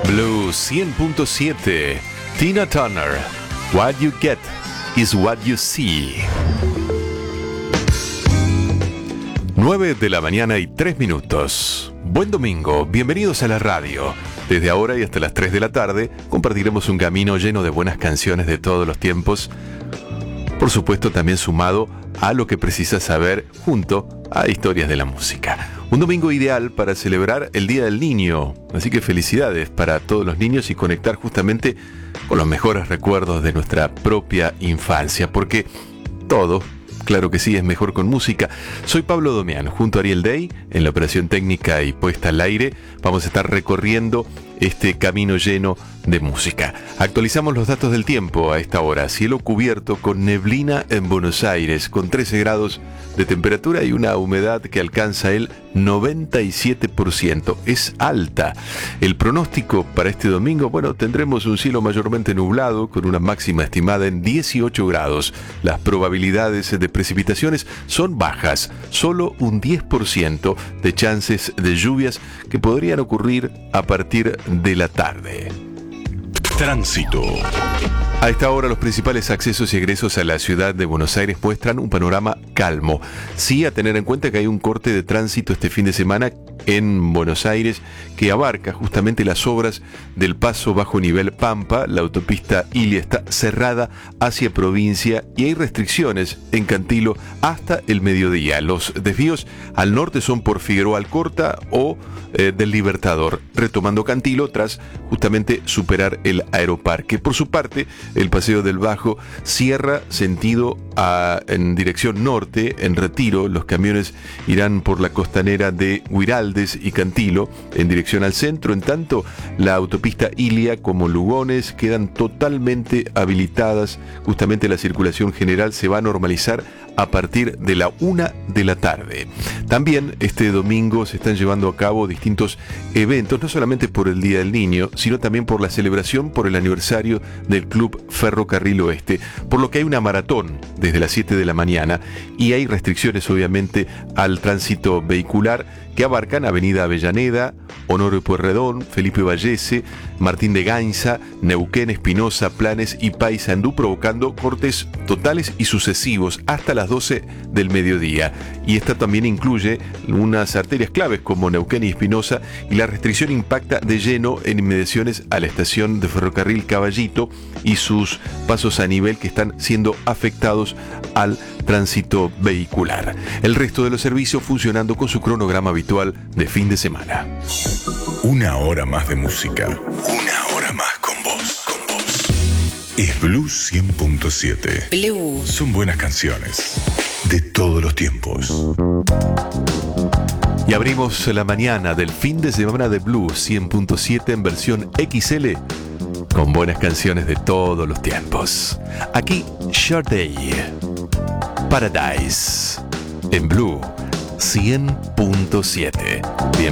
Blue 100.7, Tina Turner, What You Get is What You See. 9 de la mañana y 3 minutos. Buen domingo, bienvenidos a la radio. Desde ahora y hasta las 3 de la tarde compartiremos un camino lleno de buenas canciones de todos los tiempos. Por supuesto, también sumado a lo que precisas saber junto a historias de la música. Un domingo ideal para celebrar el Día del Niño. Así que felicidades para todos los niños y conectar justamente con los mejores recuerdos de nuestra propia infancia. Porque todo, claro que sí, es mejor con música. Soy Pablo Domián, junto a Ariel Day, en la operación técnica y puesta al aire. Vamos a estar recorriendo este camino lleno de música. Actualizamos los datos del tiempo a esta hora. Cielo cubierto con neblina en Buenos Aires, con 13 grados de temperatura y una humedad que alcanza el 97%. Es alta. El pronóstico para este domingo, tendremos un cielo mayormente nublado con una máxima estimada en 18 grados. Las probabilidades de precipitaciones son bajas, solo un 10% de chances de lluvias que podrían ocurrir a partir de la tarde. Tránsito. A esta hora los principales accesos y egresos a la ciudad de Buenos Aires muestran un panorama calmo. Sí, a tener en cuenta que hay un corte de tránsito este fin de semana en Buenos Aires que abarca justamente las obras del paso bajo nivel Pampa. La autopista Ilia está cerrada hacia provincia y hay restricciones en Cantilo hasta el mediodía. Los desvíos al norte son por Figueroa Alcorta o del Libertador, retomando Cantilo tras justamente superar el Aeroparque. Por su parte, el Paseo del Bajo cierra sentido en dirección norte, en Retiro. Los camiones irán por la costanera de Huiraldes y Cantilo en dirección al centro. En tanto, la autopista Ilia como Lugones quedan totalmente habilitadas. Justamente la circulación general se va a normalizar a partir de la 1 de la tarde. También este domingo se están llevando a cabo distintos eventos, no solamente por el Día del Niño, sino también por la celebración por el aniversario del Club Ferrocarril Oeste, por lo que hay una maratón desde las 7 de la mañana y hay restricciones obviamente al tránsito vehicular que abarcan Avenida Avellaneda, Honorio Pueyrredón, Felipe Vallese, Martín de Gainza, Neuquén, Espinosa, Planes y Paysandú, provocando cortes totales y sucesivos hasta las 12 del mediodía. Y esta también incluye unas arterias claves como Neuquén y Espinosa, y la restricción impacta de lleno en inmediaciones a la estación de ferrocarril Caballito y sus pasos a nivel que están siendo afectados al tránsito vehicular. El resto de los servicios funcionando con su cronograma habitual de fin de semana. Una hora más de música. Una hora más con vos. Es Blue 100.7. Blue. Son buenas canciones de todos los tiempos. Y abrimos la mañana del fin de semana de Blue 100.7 en versión XL con buenas canciones de todos los tiempos. Aquí Short Day, Paradise en Blue 100.7. Bienvenido.